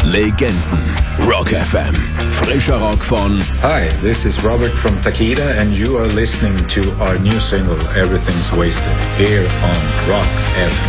Legenden. Rock FM. Frischer Rock von... Hi, this is Robert from Takeda and you are listening to our new single Everything's Wasted here on Rock FM.